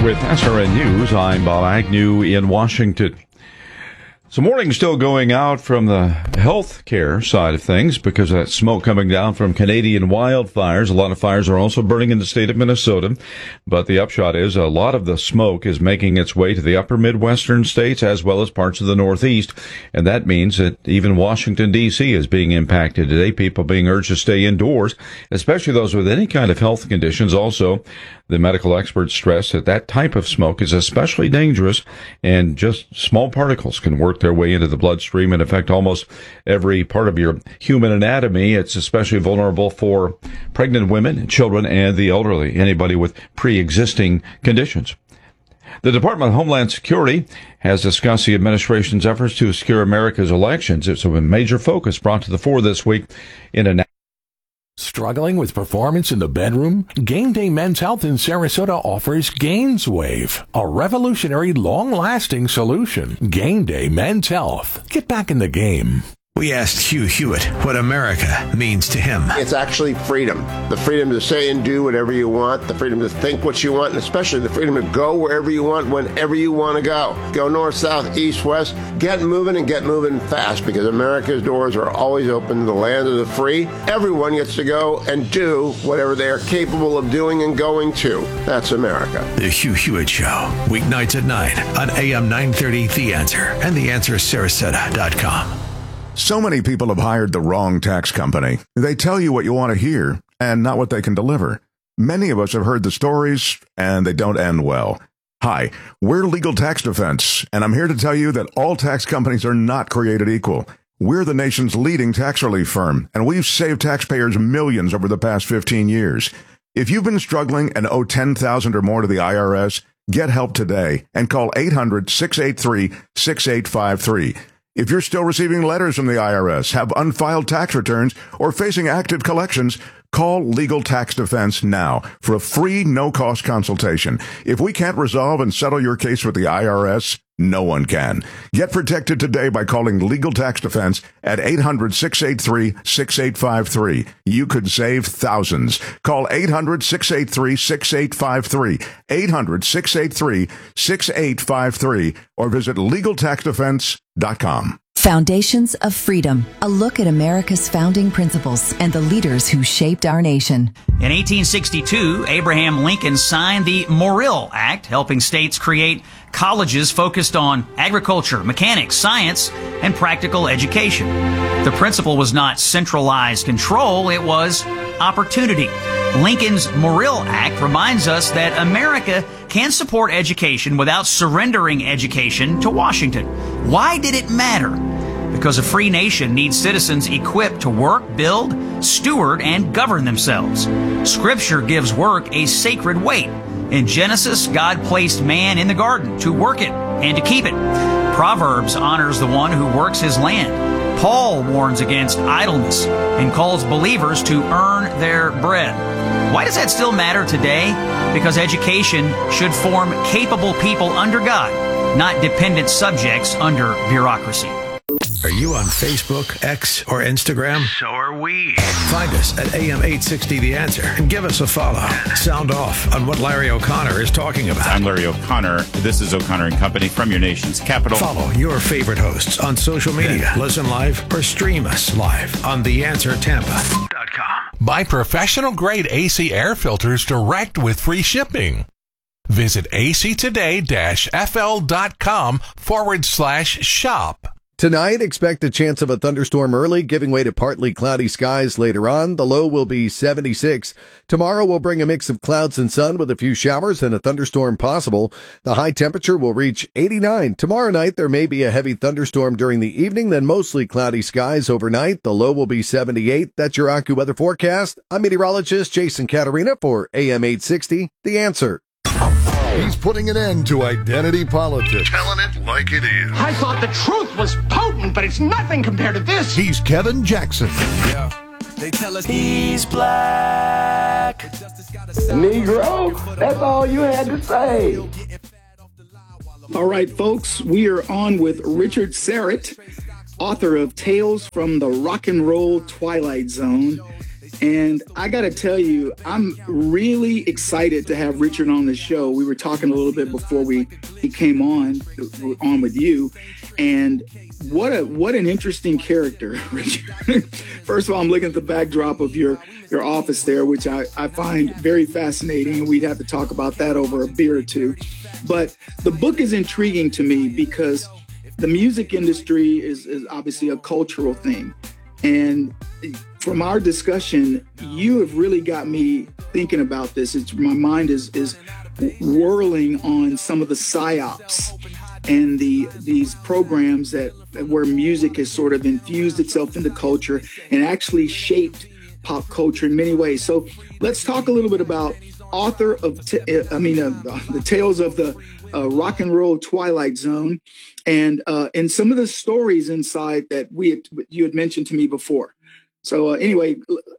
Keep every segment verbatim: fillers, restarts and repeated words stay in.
With S R N News, I'm Bob Agnew in Washington. Some warning still going out from the health care side of things because of that smoke coming down from Canadian wildfires. A lot of fires are also burning in the state of Minnesota. But the upshot is a lot of the smoke is making its way to the upper Midwestern states as well as parts of the Northeast. And that means that even Washington, D C is being impacted today. People being urged to stay indoors, especially those with any kind of health conditions. Also, the medical experts stress that that type of smoke is especially dangerous and just small particles can work their way into the bloodstream and affect almost every part of your human anatomy. It's especially vulnerable for pregnant women, children, and the elderly, anybody with pre-existing conditions. The Department of Homeland Security has discussed the administration's efforts to secure America's elections. It's a major focus brought to the fore this week in a Struggling with performance in the bedroom? Game Day Men's Health in Sarasota offers GainsWave, a revolutionary, long-lasting solution. Game Day Men's Health. Get back in the game. We asked Hugh Hewitt what America means to him. It's actually freedom. The freedom to say and do whatever you want, the freedom to think what you want, and especially the freedom to go wherever you want, whenever you want to go. Go north, south, east, west. Get moving and get moving fast because America's doors are always open to the land of the free. Everyone gets to go and do whatever they are capable of doing and going to. That's America. The Hugh Hewitt Show, weeknights at nine on A M nine thirty The Answer and the answer sarasota dot com. So many people have hired the wrong tax company. They tell you what you want to hear and not what they can deliver. Many of us have heard the stories, and they don't end well. Hi, we're Legal Tax Defense, and I'm here to tell you that all tax companies are not created equal. We're the nation's leading tax relief firm, and we've saved taxpayers millions over the past fifteen years. If you've been struggling and owe ten thousand dollars or more to the I R S, get help today and call eight hundred, six eight three, six eight five three. If you're still receiving letters from the I R S, have unfiled tax returns, or facing active collections, call Legal Tax Defense now for a free, no-cost consultation. If we can't resolve and settle your case with the I R S, no one can. Get protected today by calling Legal Tax Defense at eight hundred, six eight three, six eight five three. You could save thousands. Call eight hundred, six eight three, six eight five three, eight hundred, six eight three, six eight five three, or visit legal tax defense dot com. Foundations of Freedom, a look at America's founding principles and the leaders who shaped our nation. In eighteen sixty-two, Abraham Lincoln signed the Morrill Act, helping states create colleges focused on agriculture, mechanics, science, and practical education. The principle was not centralized control, it was opportunity. Lincoln's Morrill Act reminds us that America can support education without surrendering education to Washington. Why did it matter? Because a free nation needs citizens equipped to work, build, steward, and govern themselves. Scripture gives work a sacred weight. In Genesis, God placed man in the garden to work it and to keep it. Proverbs honors the one who works his land. Paul warns against idleness and calls believers to earn their bread. Why does that still matter today? Because education should form capable people under God, not dependent subjects under bureaucracy. Are you on Facebook, X, or Instagram? So are we. Find us at A M eight sixty The Answer and give us a follow. Sound off on what Larry O'Connor is talking about. I'm Larry O'Connor. This is O'Connor and Company from your nation's capital. Follow your favorite hosts on social media. Listen live or stream us live on the answer tampa dot com. Buy professional-grade A C air filters direct with free shipping. Visit actoday-fl.com forward slash shop. Tonight, expect a chance of a thunderstorm early, giving way to partly cloudy skies later on. The low will be seventy-six. Tomorrow will bring a mix of clouds and sun with a few showers and a thunderstorm possible. The high temperature will reach eighty-nine. Tomorrow night, there may be a heavy thunderstorm during the evening, then mostly cloudy skies overnight. The low will be seventy-eight. That's your AccuWeather forecast. I'm meteorologist Jason Caterina for A M eight sixty, The Answer. He's putting an end to identity politics. Telling it like it is. I thought the truth was potent, but it's nothing compared to this. He's Kevin Jackson. Yeah. They tell us he's black. Negro, that's all you had to say. All right, folks, we are on with Richard Syrett. author of Tales from the Rock and Roll Twilight Zone. And I got to tell you, I'm really excited to have Richard on the show. We were talking a little bit before we he came on on with you, and what a what an interesting character, Richard. First of all, I'm looking at the backdrop of your your office there, which I, I find very fascinating, and we'd have to talk about that over a beer or two. But the book is intriguing to me because the music industry is, is obviously a cultural thing. And from our discussion, you have really got me thinking about this. It's, my mind is is whirling on some of the psyops and the these programs that where music has sort of infused itself into culture and actually shaped pop culture in many ways. So let's talk a little bit about author of, t- I mean, uh, the Tales of the uh, Rock and Roll Twilight Zone, and uh, and some of the stories inside that we had, you had mentioned to me before. So uh, anyway,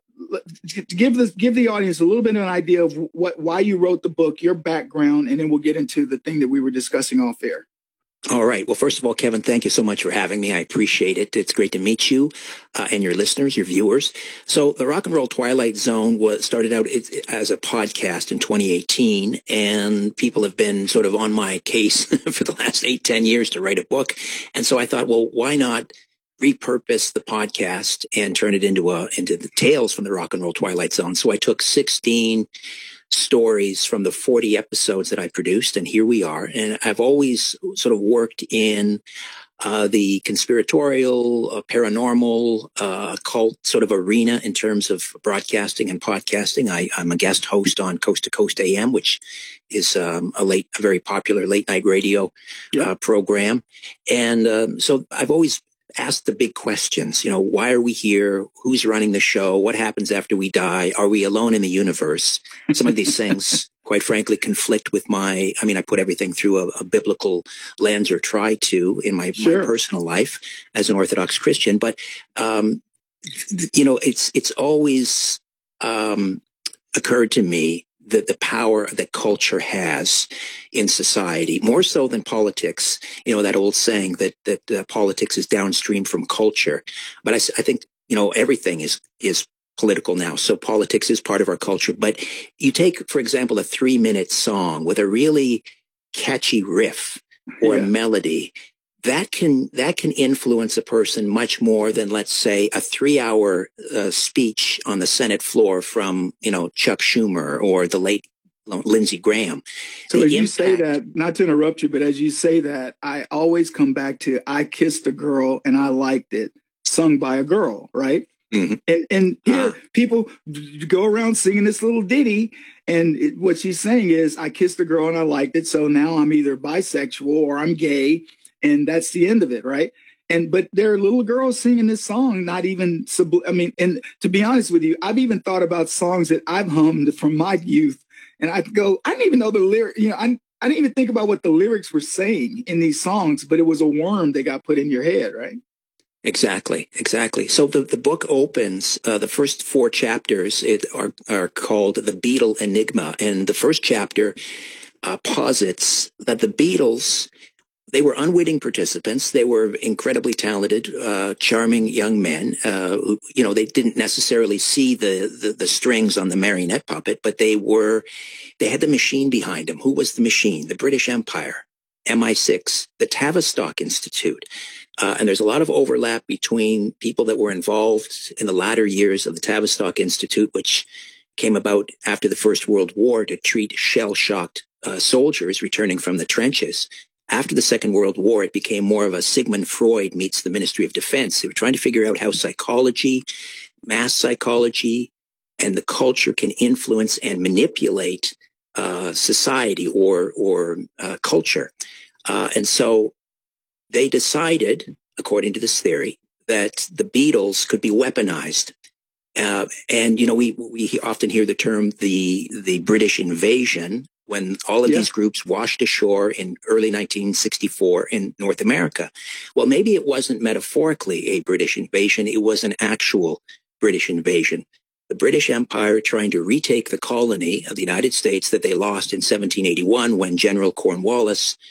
give the give the audience a little bit of an idea of what why you wrote the book, your background, and then we'll get into the thing that we were discussing off air. All right. Well, first of all, Kevin, thank you so much for having me. I appreciate it. It's great to meet you uh, and your listeners, your viewers. So the Rock and Roll Twilight Zone was started out as a podcast in twenty eighteen, and people have been sort of on my case for the last eight, ten years to write a book. And so I thought, well, why not repurpose the podcast and turn it into a into the Tales from the Rock and Roll Twilight Zone? So I took sixteen stories from the forty episodes that I produced, and here we are. And I've always sort of worked in uh, the conspiratorial, uh, paranormal, uh, occult sort of arena in terms of broadcasting and podcasting. I, I'm a guest host on Coast to Coast A M, which is um, a late, a very popular late night radio yeah. uh, program. And um, so I've always ask the big questions. You know, why are we here? Who's running the show? What happens after we die? Are we alone in the universe? Some of these things, quite frankly, conflict with my, I mean, I put everything through a, a biblical lens, or try to, in my, sure. my personal life as an Orthodox Christian. But, um, you know, it's, it's always, um, occurred to me The, the power that culture has in society, more so than politics. You know, that old saying that that uh, politics is downstream from culture. But I, I think, you know, everything is is political now. So politics is part of our culture. But you take, for example, a three minute song with a really catchy riff or yeah. a melody. That can that can influence a person much more than, let's say, a three-hour uh, speech on the Senate floor from, you know, Chuck Schumer or the late Lindsey Graham. So the as impact, you say that, not to interrupt you, but as you say that, I always come back to "I Kissed a Girl and I Liked It," sung by a girl, right? Mm-hmm. And and here uh, people go around singing this little ditty, and it, what she's saying is, "I kissed a girl and I liked it, so now I'm either bisexual or I'm gay." And that's the end of it, right? And but there are little girls singing this song, not even subli- I mean, and to be honest with you, I've even thought about songs that I've hummed from my youth, and I go, I didn't even know the lyric. You know, I I didn't even think about what the lyrics were saying in these songs, but it was a worm that got put in your head, right? Exactly, exactly. So the, the book opens, uh, the first four chapters it are, are called The Beatle Enigma. And the first chapter uh, posits that the Beatles, they were unwitting participants. They were incredibly talented, uh, charming young men. Uh, who, you know, they didn't necessarily see the, the, the strings on the marionette puppet, but they were, they had the machine behind them. Who was the machine? The British Empire, M I six, the Tavistock Institute. Uh, and there's a lot of overlap between people that were involved in the latter years of the Tavistock Institute, which came about after the First World War to treat shell-shocked uh, soldiers returning from the trenches. After the Second World War, it became more of a Sigmund Freud meets the Ministry of Defense. They were trying to figure out how psychology, mass psychology, and the culture can influence and manipulate uh, society or or uh, culture. Uh, and so they decided, according to this theory, that the Beatles could be weaponized. Uh, and, you know, we we often hear the term the the British invasion, when all of yeah. these groups washed ashore in early nineteen sixty-four in North America. Well, maybe it wasn't metaphorically a British invasion. It was an actual British invasion. The British Empire trying to retake the colony of the United States that they lost in seventeen eighty-one when General Cornwallis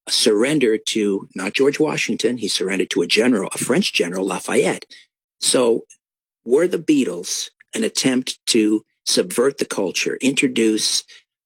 surrendered to not George Washington. He surrendered to a general, a French general, Lafayette. So were the Beatles an attempt to subvert the culture, introduce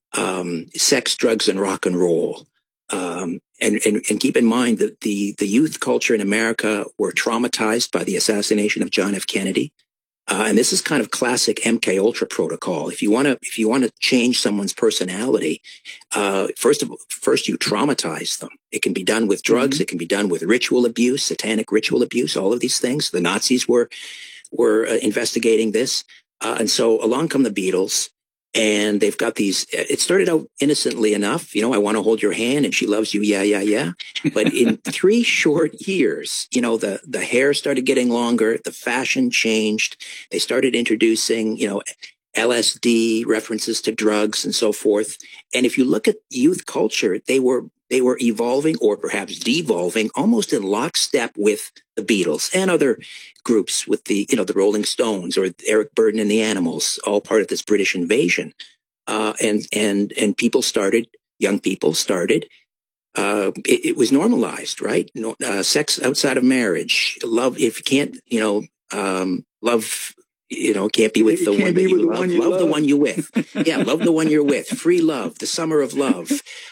um, sex, drugs, and rock and roll? Um, and, and, and keep in mind that the, the youth culture in America were traumatized by the assassination of John F. Kennedy. Uh, and this is kind of classic M K Ultra protocol. If you want to, if you want to change someone's personality, uh, first of all, first you traumatize them. It can be done with drugs. Mm-hmm. It can be done with ritual abuse, satanic ritual abuse, all of these things. The Nazis were, were uh, investigating this. Uh, and so along come the Beatles, and they've got these, it started out innocently enough. You know, I want to hold your hand and she loves you. Yeah, yeah, yeah. But in three short years, you know, the, the hair started getting longer. The fashion changed. They started introducing, you know, L S D references to drugs and so forth. And if you look at youth culture, they were, they were evolving or perhaps devolving almost in lockstep with the Beatles and other groups, with the, you know, the Rolling Stones or Eric Burdon and the Animals, all part of this British invasion. Uh, and, and, and people started, young people started, uh, it, it was normalized, right? No, uh, sex outside of marriage, love, if you can't, you know, um, love, you know, can't be with the one that you love. Love the one you're with. Yeah, love the one you're with. Free love, the summer of love.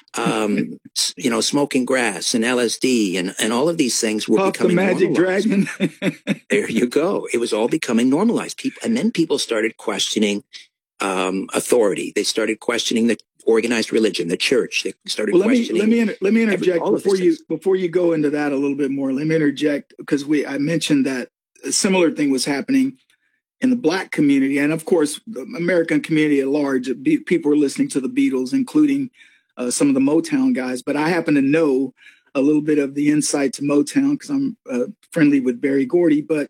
Um, you know, smoking grass and L S D and, and all of these things were Puff becoming the Magic normalized. Dragon. There you go. It was all becoming normalized. People, and then people started questioning um, authority. They started questioning the organized religion, the church. They started well, let questioning. Me, let me inter- let me interject every, before you before you go into that a little bit more. Let me interject because we I mentioned that a similar thing was happening in the Black community, and of course, the American community at large. Be, people were listening to the Beatles, including uh, some of the Motown guys. But I happen to know a little bit of the insight to Motown because I'm uh, friendly with Berry Gordy. But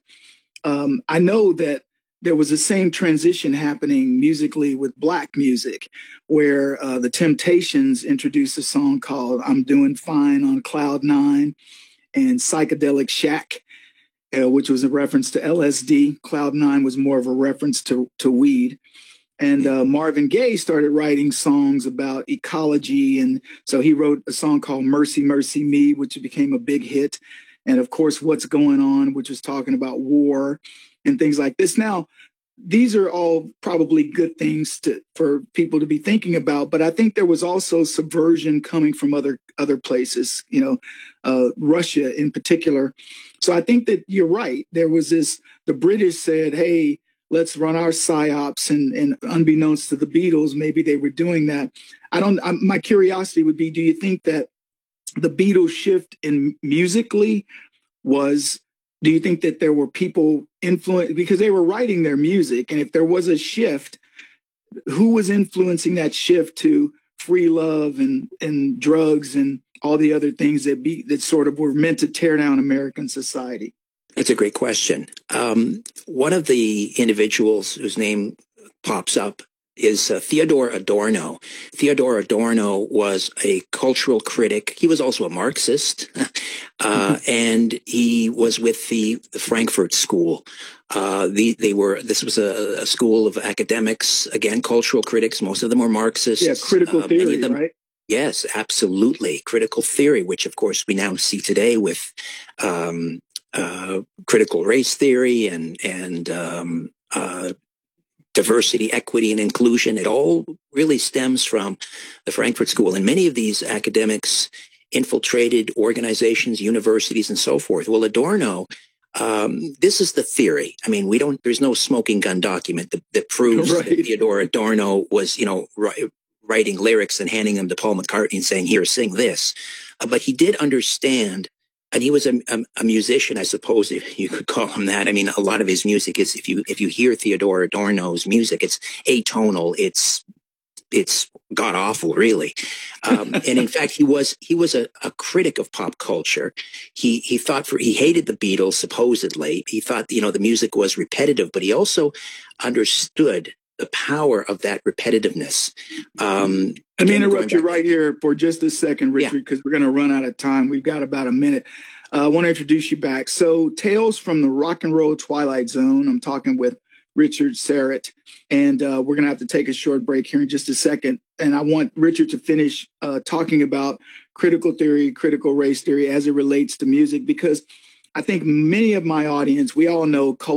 um, I know that there was the same transition happening musically with Black music, where uh, the Temptations introduced a song called "I'm Doing Fine on Cloud Nine," and Psychedelic Shack, Uh, which was a reference to L S D. Cloud Nine was more of a reference to, to weed. And uh, Marvin Gaye started writing songs about ecology. And so he wrote a song called Mercy, Mercy Me, which became a big hit. And of course, What's Going On, which was talking about war and things like this. Now, these are all probably good things to, for people to be thinking about. But I think there was also subversion coming from other other places, you know, uh, Russia in particular. So I think that you're right. There was this, the British said, hey, let's run our psyops. And, and unbeknownst to the Beatles, maybe they were doing that. I don't, I, my curiosity would be, do you think that the Beatles shift in musically was, do you think that there were people influenced because they were writing their music? And if there was a shift, who was influencing that shift to free love and, and drugs and all the other things that be that sort of were meant to tear down American society? That's a great question. Um, one of the individuals whose name pops up is uh, Theodore Adorno. Theodore Adorno was a cultural critic. He was also a Marxist, uh, and he was with the, the Frankfurt School. Uh, the, they were. This was a, a school of academics, again, cultural critics. Most of them were Marxists. Yeah, critical uh, theory, them, right? Yes, absolutely. Critical theory, which of course we now see today with um, uh, critical race theory and and um, uh, diversity, equity, and inclusion. It all really stems from the Frankfurt School. And many of these academics infiltrated organizations, universities, and so forth. Well, Adorno, um, this is the theory. I mean, we don't, there's no smoking gun document that, that proves right. that Theodore Adorno was, you know, right, writing lyrics and handing them to Paul McCartney and saying, here, sing this. Uh, but he did understand, and he was a, a, a musician, I suppose, if you could call him that. I mean, a lot of his music is, if you if you hear Theodore Adorno's music, it's atonal, it's it's god awful, really. Um, and in fact, he was he was a, a critic of pop culture. He he thought for he hated the Beatles, supposedly. He thought, you know, the music was repetitive, but he also understood the power of that repetitiveness. Um, Let me interrupt you right here for just a second, Richard, because yeah. we're going to run out of time. We've got about a minute. Uh, I want to introduce you back. So, Tales from the Rock and Roll Twilight Zone. I'm talking with Richard Syrett, and uh, we're going to have to take a short break here in just a second. And I want Richard to finish uh, talking about critical theory, critical race theory as it relates to music, because I think many of my audience, we all know culture